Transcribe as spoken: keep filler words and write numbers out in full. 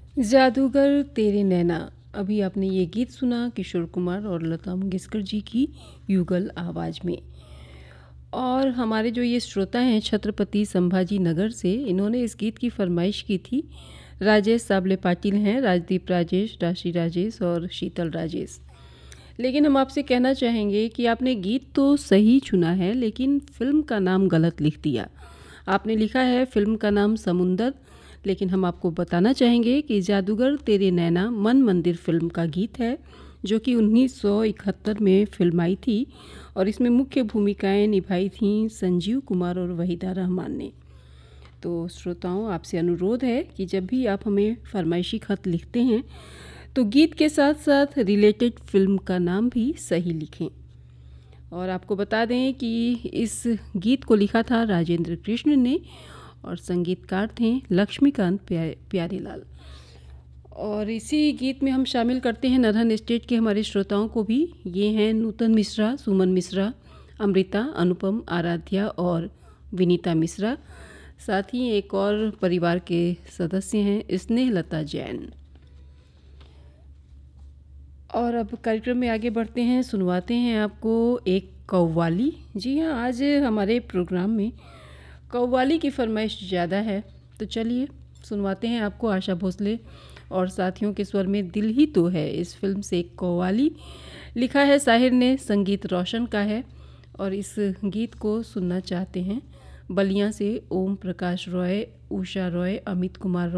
जादूगर तेरे नैना। अभी आपने ये गीत सुना किशोर कुमार और लता मंगेशकर जी की युगल आवाज़ में। और हमारे जो ये श्रोता हैं छत्रपति संभाजी नगर से, इन्होंने इस गीत की फरमाइश की थी। राजेश साबले पाटिल हैं, राजदीप राजेश, राशि राजेश और शीतल राजेश। लेकिन हम आपसे कहना चाहेंगे कि आपने गीत तो सही चुना है, लेकिन फ़िल्म का नाम गलत लिख दिया। आपने लिखा है फ़िल्म का नाम समुंदर, लेकिन हम आपको बताना चाहेंगे कि जादूगर तेरे नैना मन मंदिर फ़िल्म का गीत है, जो कि उन्नीस सौ इकहत्तर में फिल्म आई थी और इसमें मुख्य भूमिकाएं निभाई थीं संजीव कुमार और वहीदा रहमान ने। तो श्रोताओं, आपसे अनुरोध है कि जब भी आप हमें फरमाइशी खत लिखते हैं तो गीत के साथ साथ रिलेटेड फिल्म का नाम भी सही लिखें। और आपको बता दें कि इस गीत को लिखा था राजेंद्र कृष्ण ने और संगीतकार थे लक्ष्मीकांत प्या, प्यारेलाल। और इसी गीत में हम शामिल करते हैं नरहन स्टेट के हमारे श्रोताओं को भी। ये हैं नूतन मिश्रा, सुमन मिश्रा, अमृता, अनुपम, आराध्या और विनीता मिश्रा। साथ ही एक और परिवार के सदस्य हैं स्नेहलता जैन। और अब कार्यक्रम में आगे बढ़ते हैं, सुनवाते हैं आपको एक कव्वाली। जी हाँ, आज हमारे प्रोग्राम में कव्वाली की फरमाइश ज़्यादा है, तो चलिए सुनवाते हैं आपको आशा भोसले और साथियों के स्वर में दिल ही तो है इस फिल्म से एक कव्वाली। लिखा है साहिर ने, संगीत रोशन का है और इस गीत को सुनना चाहते हैं बलिया से ओम प्रकाश रॉय, उषा रॉय, अमित कुमार रॉय,